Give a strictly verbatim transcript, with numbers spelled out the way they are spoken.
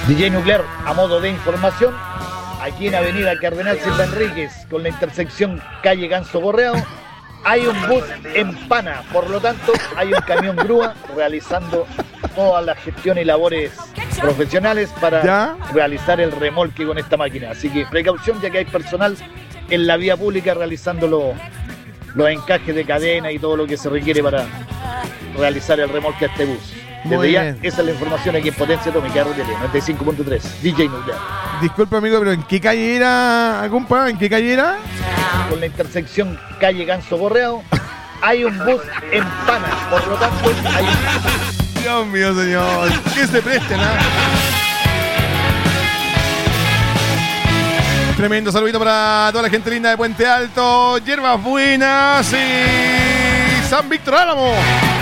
D J Nuclear, a modo de información, aquí en Avenida Cardenal Silva Enríquez, con la intersección calle Ganso Correado, hay un bus en pana, por lo tanto hay un camión grúa realizando todas las gestiones y labores profesionales para ¿Ya? realizar el remolque con esta máquina. Así que precaución, ya que hay personal en la vía pública realizando los, los encajes de cadena y todo lo que se requiere para realizar el remolque a este bus. Desde ya, esa es la información aquí en Potencia Atómica R T L noventa y cinco punto tres, D J Nuclear. Disculpe, amigo, pero ¿en qué calle era, compa? ¿En qué calle era? Con la intersección calle Ganso Correado hay un bus en pana, por lo tanto hay un... Dios mío, señor, que se presten, ¿ah? Tremendo saludito para toda la gente linda de Puente Alto, Hierbas Buenas y San Víctor Álamo.